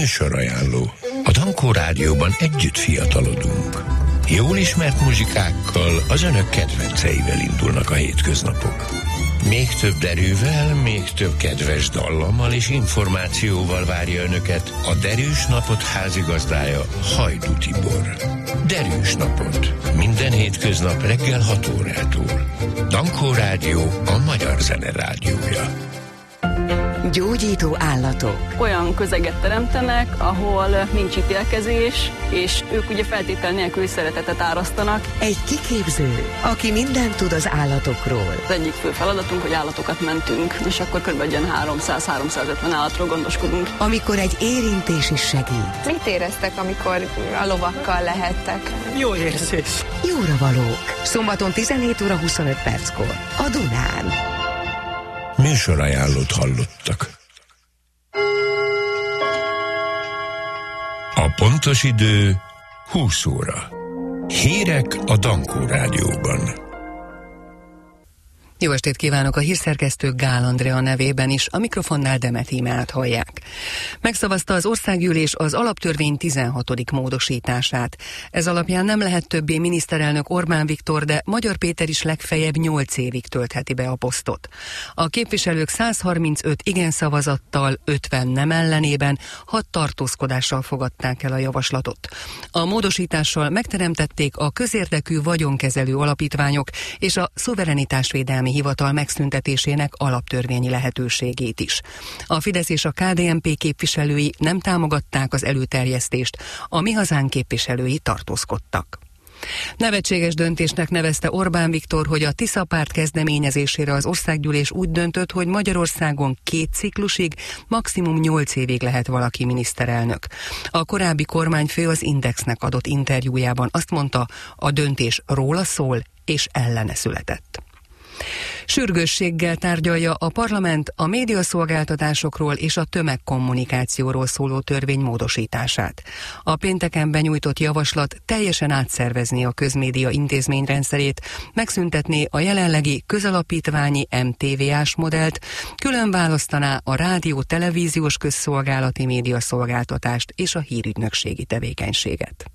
Műsorajánló. A Dankó Rádióban együtt fiatalodunk. Jól ismert muzsikákkal, az önök kedvenceivel indulnak a hétköznapok. Még több derűvel, még több kedves dallammal és információval várja önöket a Derűs Napot házigazdája, Hajdú Tibor. Derűs Napot. Minden hétköznap reggel 6 órától. Dankó Rádió, a magyar zene rádiója. Gyógyító állatok. Olyan közeget teremtenek, ahol nincs ítélkezés, és ők ugye feltétel nélkül szeretetet árasztanak. Egy kiképző, aki mindent tud az állatokról. Az egyik fő feladatunk, hogy állatokat mentünk, és akkor kb. 300-350 állatról gondoskodunk. Amikor egy érintés is segít. Mit éreztek, amikor a lovakkal lehettek? Jó érzés. Jóra valók. Szombaton 17:25 a Dunán. Műsorajánlót hallottak. A pontos idő 20 óra. Hírek a Dankó Rádióban. Jó estét kívánok, a hírszerkesztő Gál Andrea nevében is, a mikrofonnál Demet Ímát hallják. Megszavazta az országgyűlés az alaptörvény 16. módosítását. Ez alapján nem lehet többé miniszterelnök Orbán Viktor, de Magyar Péter is legfeljebb 8 évig töltheti be a posztot. A képviselők 135 igen szavazattal, 50 nem ellenében, 6 tartózkodással fogadták el a javaslatot. A módosítással megteremtették a közérdekű vagyonkezelő alapítványok és a szuverenitásvédelmi hivatal megszüntetésének alaptörvényi lehetőségét is. A Fidesz és a KDNP képviselői nem támogatták az előterjesztést, a Mi Hazánk képviselői tartózkodtak. Nevetséges döntésnek nevezte Orbán Viktor, hogy a Tisza párt kezdeményezésére az országgyűlés úgy döntött, hogy Magyarországon 2 ciklusig, maximum 8 évig lehet valaki miniszterelnök. A korábbi kormányfő az Indexnek adott interjújában azt mondta, a döntés róla szól és ellene született. Sürgősséggel tárgyalja a parlament a médiaszolgáltatásokról és a tömegkommunikációról szóló törvény módosítását. A pénteken benyújtott javaslat teljesen átszervezné a közmédia intézményrendszerét, megszüntetné a jelenlegi közalapítványi MTV-ás modellt, külön választaná a rádió-televíziós közszolgálati médiaszolgáltatást és a hírügynökségi tevékenységet.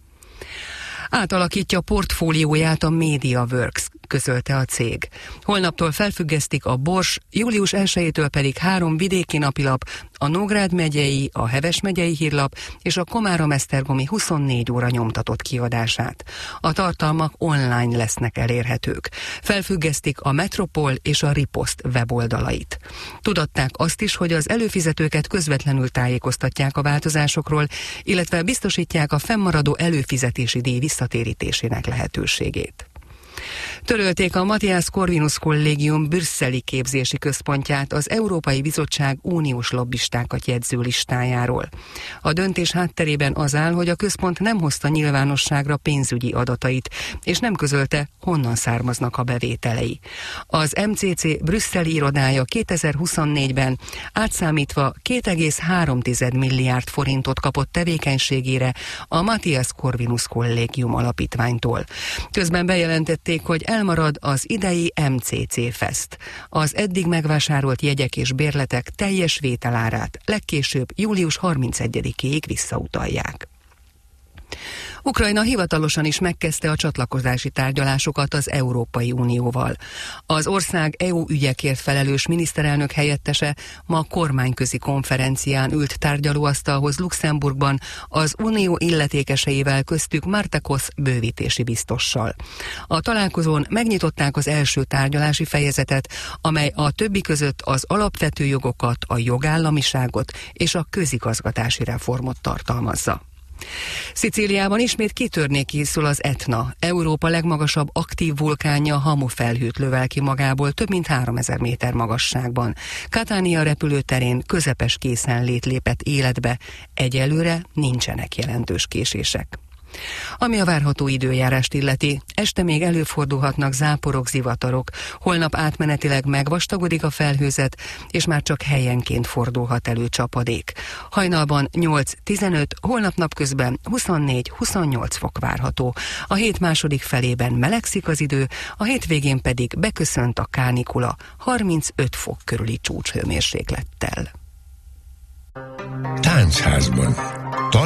Átalakítja portfólióját a MediaWorks, közölte a cég. Holnaptól felfüggesztik a Bors, július 1-től pedig 3 vidéki napilap, a Nógrád megyei, a Heves megyei hírlap és a Komárom-esztergomi 24 óra nyomtatott kiadását. A tartalmak online lesznek elérhetők. Felfüggesztik a Metropol és a Ripost weboldalait. Tudatták azt is, hogy az előfizetőket közvetlenül tájékoztatják a változásokról, illetve biztosítják a fennmaradó előfizetési díj visszatérítésének lehetőségét. Törölték a Matthias Corvinus Kollégium brüsszeli képzési központját az Európai Bizottság uniós lobbistákat jegyző listájáról. A döntés hátterében az áll, hogy a központ nem hozta nyilvánosságra pénzügyi adatait, és nem közölte, honnan származnak a bevételei. Az MCC brüsszeli irodája 2024-ben átszámítva 2,3 milliárd forintot kapott tevékenységére a Matthias Corvinus Kollégium alapítványtól. Közben bejelentették, hogy elmarad az idei MCC Fest. Az eddig megvásárolt jegyek és bérletek teljes vételárát legkésőbb július 31-ig visszautalják. Ukrajna hivatalosan is megkezdte a csatlakozási tárgyalásokat az Európai Unióval. Az ország EU ügyekért felelős miniszterelnök helyettese ma kormányközi konferencián ült tárgyalóasztalhoz Luxemburgban az unió illetékeseivel, köztük Martakos bővítési biztossal. A találkozón megnyitották az első tárgyalási fejezetet, amely a többi között az alapvető jogokat, a jogállamiságot és a közigazgatási reformot tartalmazza. Szicíliában ismét kitörni készül az Etna. Európa legmagasabb aktív vulkánja hamufelhőt lövel ki magából több mint 3000 méter magasságban. Catania repülőterén közepes készenlét lépett életbe, egyelőre nincsenek jelentős késések. Ami a várható időjárást illeti, este még előfordulhatnak záporok, zivatarok, holnap átmenetileg megvastagodik a felhőzet, és már csak helyenként fordulhat elő csapadék. Hajnalban 8-15, holnap napközben 24-28 fok várható. A hét második felében melegszik az idő, a hétvégén pedig beköszönt a kánikula 35 fok körüli csúcshőmérséklettel. Táncházban.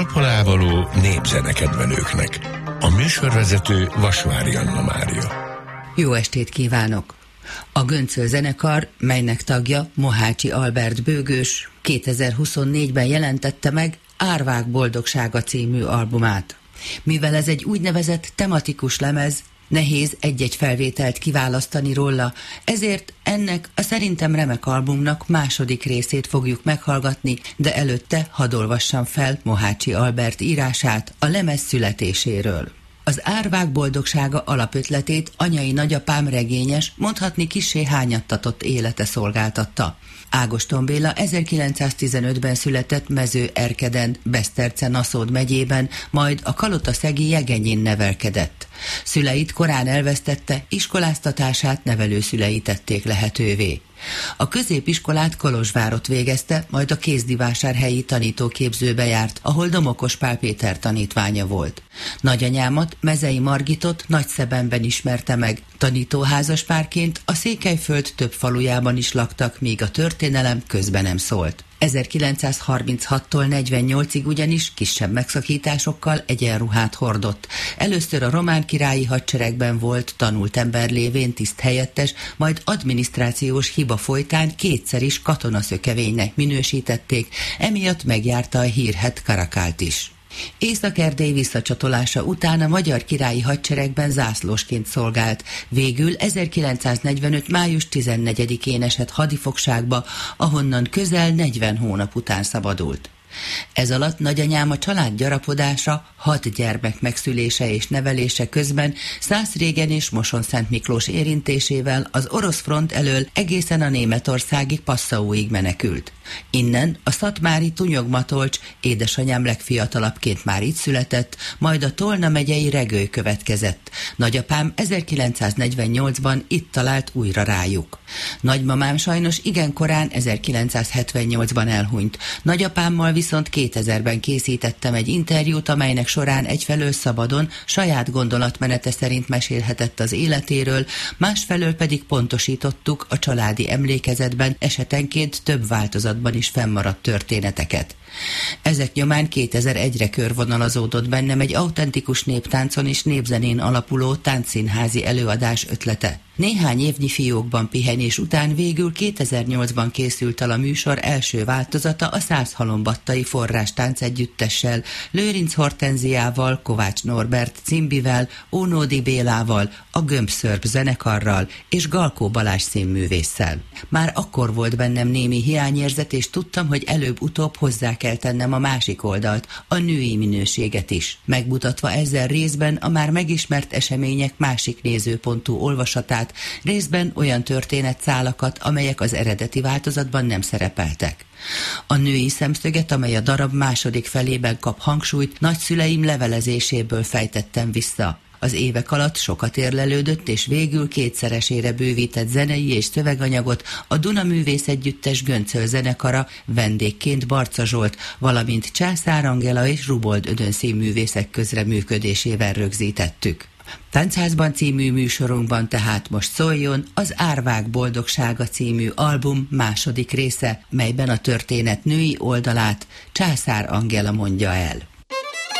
talpalávaló népzenekedvelőknek. A műsorvezető Vasvári Anna Mária. Jó estét kívánok! A Göncöl zenekar, melynek tagja Mohácsi Albert bőgős 2024-ben jelentette meg Árvák boldogsága című albumát. Mivel ez egy úgynevezett tematikus lemez, nehéz egy-egy felvételt kiválasztani róla, ezért ennek a szerintem remek albumnak második részét fogjuk meghallgatni, de előtte hadd olvassam fel Mohácsi Albert írását a lemez születéséről. Az Árvák boldogsága alapötletét anyai nagyapám regényes, mondhatni kissé hányattatott élete szolgáltatta. Ágoston Béla 1915-ben született Mező-Erkeden, Beszterce-Naszód megyében, majd a Kalotaszegi Jegenyin nevelkedett. Szüleit korán elvesztette, iskoláztatását nevelőszülei tették lehetővé. A középiskolát Kolozsvárott végezte, majd a Kézdivásárhelyi tanítóképzőbe járt, ahol Domokos Pál Péter tanítványa volt. Nagyanyámat, Mezei Margitot Nagyszebenben ismerte meg. Tanítóházaspárként a Székelyföld több falujában is laktak, míg a történelem közben nem szólt. 1936-tól 48-ig ugyanis kisebb megszakításokkal egyenruhát hordott. Először a román királyi hadseregben volt, tanult ember lévén tiszthelyettes, majd adminisztrációs hiba folytán kétszer is katonaszökevénynek minősítették, emiatt megjárta a hírhedt Karakált is. Észak-Erdély visszacsatolása után a magyar királyi hadseregben zászlósként szolgált. Végül 1945. május 14-én esett hadifogságba, ahonnan közel 40 hónap után szabadult. Ez alatt nagyanyám a család gyarapodása, 6 gyermek megszülése és nevelése közben Szászrégen és Mosonszent Miklós érintésével az orosz front elől egészen a németországi Passauig menekült. Innen a szatmári Tunyog-Matolcs, édesanyám legfiatalabbként már itt született, majd a Tolna megyei Regőly következett. Nagyapám 1948-ban itt talált újra rájuk. Nagymamám sajnos igen korán 1978-ban elhunyt. Nagyapámmal viszont 2000-ben készítettem egy interjút, amelynek során egyfelől szabadon, saját gondolatmenete szerint mesélhetett az életéről, másfelől pedig pontosítottuk a családi emlékezetben esetenként több változatban is fennmaradt történeteket. Ezek nyomán 2001-re körvonalazódott bennem egy autentikus néptáncon és népzenén alapuló táncszínházi előadás ötlete. Néhány évnyi fiókban pihenés után végül 2008-ban készült el a műsor első változata a Százhalombattai Forrás táncegyüttessel, Lőrinc Hortenziával, Kovács Norbert Cimbivel, Ónódi Bélával, a Gömbszörp zenekarral és Galkó Balázs színművésszel. Már akkor volt bennem némi hiányérzet, és tudtam, hogy előbb-utóbb hozzá kell tennem a másik oldalt, a női minőséget is, megmutatva ezzel részben a már megismert események másik nézőpontú olvasatát, részben olyan történetszálakat, amelyek az eredeti változatban nem szerepeltek. A női szemszöget, amely a darab második felében kap hangsúlyt, nagyszüleim levelezéséből fejtettem vissza. Az évek alatt sokat érlelődött, és végül kétszeresére bővített zenei és szöveganyagot a Duna Művész Együttes Göncöl zenekara, vendégként Barca Zsolt, valamint Császár Angela és Rubold Ödön színművészek közreműködésével rögzítettük. Táncházban című műsorunkban tehát most szóljon az Árvák boldogsága című album második része, melyben a történet női oldalát Császár Angela mondja el.